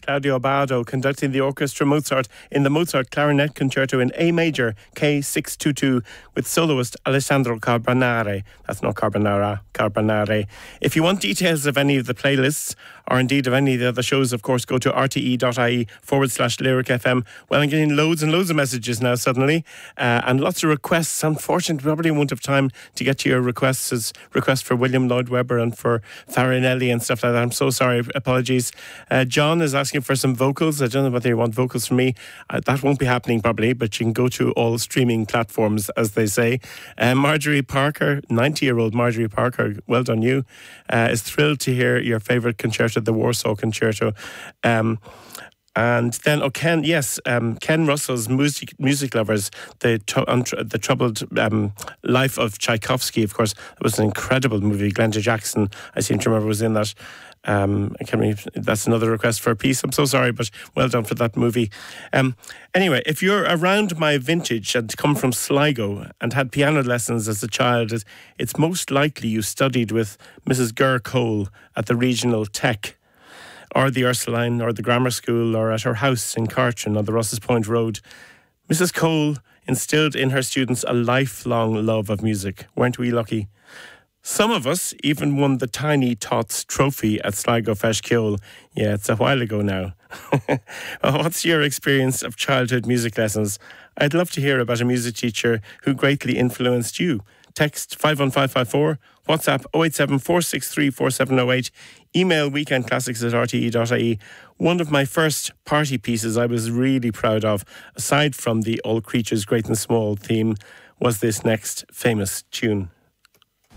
Claudio Abbado conducting the orchestra Mozart in the Mozart Clarinet Concerto in A major, K622, with soloist Alessandro Carbonare. That's not Carbonara, Carbonare. If you want details of any of the playlists, or indeed of any of the other shows, of course, go to rte.ie/Lyric FM. Well, I'm getting loads and loads of messages now suddenly, and lots of requests. Unfortunately, probably won't have time to get to your requests for William Lloyd Webber and for Farinelli and stuff like that. I'm so sorry, apologies. John is asking for some vocals. I don't know whether you want vocals from me. That won't be happening probably, but you can go to all streaming platforms, as they say. Marjorie Parker, 90-year-old Marjorie Parker, well done you, is thrilled to hear your favourite concerto, the Warsaw Concerto. And then, Ken Russell's Music Lovers, the troubled life of Tchaikovsky. Of course, it was an incredible movie. Glenda Jackson, I seem to remember, was in that. That's another request for a piece. I'm so sorry, but well done for that movie. Anyway, if you're around my vintage and come from Sligo and had piano lessons as a child, it's most likely you studied with Mrs. Ger Cole at the Regional Tech, or the Ursuline, or the Grammar School, or at her house in Cartron on the Russes Point Road. Mrs. Cole instilled in her students a lifelong love of music. Weren't we lucky? Some of us even won the Tiny Tots Trophy at Sligo Fesciol. Yeah, it's a while ago now. What's your experience of childhood music lessons? I'd love to hear about a music teacher who greatly influenced you. Text 51554, WhatsApp 087 463 4708, email weekendclassics@rte.ie. One of my first party pieces I was really proud of, aside from the All Creatures Great and Small theme, was this next famous tune.